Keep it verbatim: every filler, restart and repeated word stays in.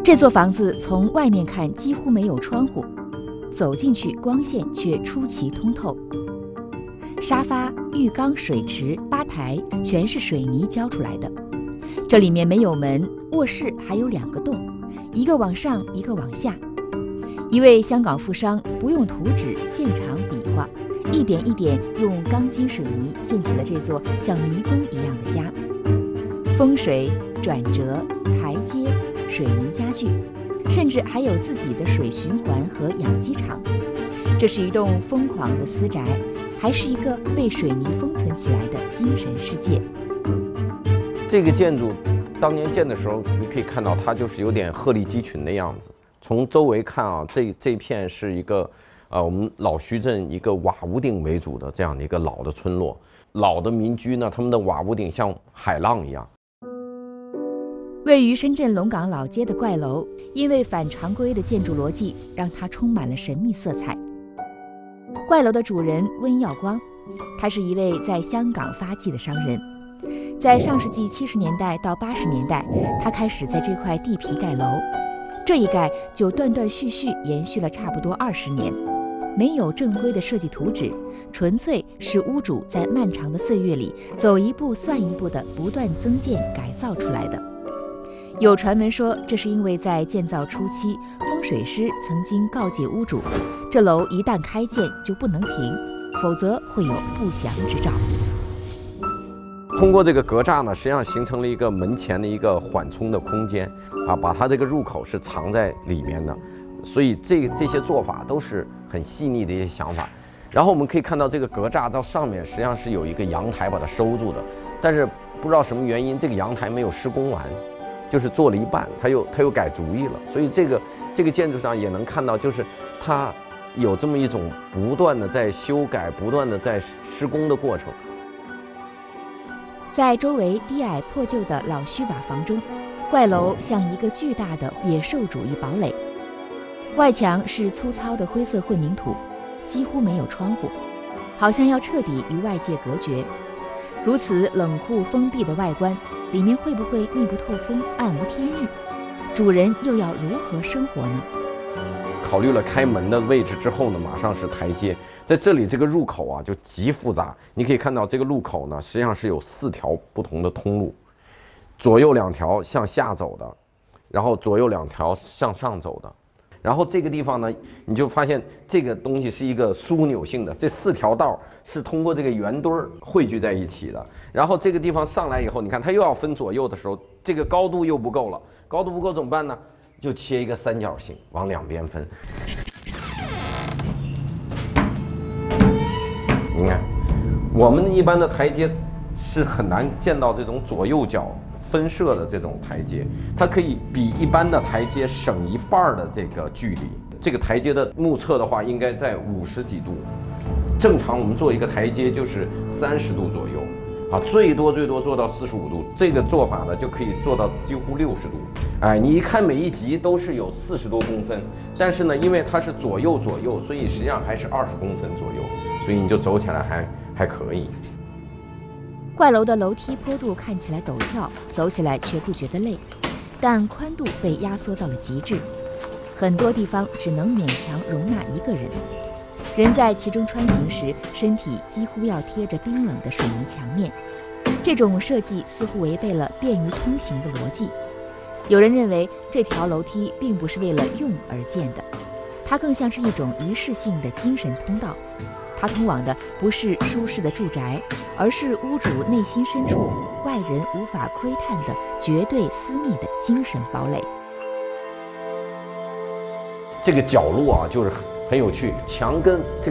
这座房子从外面看几乎没有窗户，走进去光线却出奇通透。沙发、浴缸、水池、吧台全是水泥浇出来的。这里面没有门，卧室还有两个洞，一个往上，一个往下。一位香港富商不用图纸，现场比划，一点一点用钢筋水泥建起了这座像迷宫一样的家。风水、转折、台阶、水泥家具，甚至还有自己的水循环和养鸡场。这是一栋疯狂的私宅，还是一个被水泥封存起来的精神世界。 这个建筑当年建的时候，你可以看到它就是有点鹤立鸡群的样子。从周围看啊，这这片是一个呃我们老徐镇一个瓦屋顶为主的这样的一个老的村落。老的民居呢，他们的瓦屋顶像海浪一样。 位于深圳龙岗老街的怪楼，因为反常规的建筑逻辑，让它充满了神秘色彩。怪楼的主人温耀光，他是一位在香港发迹的商人。在上世纪七十年代到八十年代，他开始在这块地皮盖楼，这一盖就断断续续延续了差不多二十年，没有正规的设计图纸，纯粹是屋主在漫长的岁月里走一步算一步的不断增建改造出来的。有传闻说，这是因为在建造初期，风水师曾经告诫屋主，这楼一旦开建就不能停，否则会有不祥之兆。 通过这个格栅呢，实际上形成了一个门前的一个缓冲的空间啊，把它这个入口是藏在里面的，所以这这些做法都是很细腻的一些想法。然后我们可以看到这个格栅到上面实际上是有一个阳台把它收住的，但是不知道什么原因，这个阳台没有施工完，就是做了一半，他又他又改主意了，所以这个这个建筑上也能看到，就是它有这么一种不断的在修改、不断的在施工的过程。 在周围低矮破旧的老虚瓦房中，怪楼像一个巨大的野兽主义堡垒。外墙是粗糙的灰色混凝土，几乎没有窗户，好像要彻底与外界隔绝。如此冷酷封闭的外观，里面会不会密不透风、暗无天日？主人又要如何生活呢？ 考虑了开门的位置之后呢，马上是台阶。在这里这个入口啊就极复杂，你可以看到这个入口呢，实际上是有四条不同的通路，左右两条向下走的，然后左右两条向上走的。然后这个地方呢，你就发现这个东西是一个枢纽性的，这四条道是通过这个圆墩儿汇聚在一起的。然后这个地方上来以后，你看它又要分左右的时候，这个高度又不够了，高度不够怎么办呢？就切一个三角形往两边分。你看，我们一般的台阶是很难见到这种左右脚分设的这种台阶，它可以比一般的台阶省一半的这个距离。这个台阶的目测的话，应该在五十几度。正常我们做一个台阶就是三十度左右，啊，最多最多做到四十五度。这个做法呢，就可以做到几乎六十度。哎，你一看每一级都是有四十多公分，但是呢，因为它是左右左右，所以实际上还是二十公分左右，所以你就走起来还还可以。 怪楼的楼梯坡度看起来陡峭，走起来却不觉得累，但宽度被压缩到了极致，很多地方只能勉强容纳一个人。人在其中穿行时，身体几乎要贴着冰冷的水泥墙面。这种设计似乎违背了便于通行的逻辑。有人认为这条楼梯并不是为了用而建的，它更像是一种仪式性的精神通道。它通往的不是舒适的住宅，而是屋主内心深处外人无法窥探的绝对私密的精神堡垒。 这个角落啊，就是很有趣，墙跟这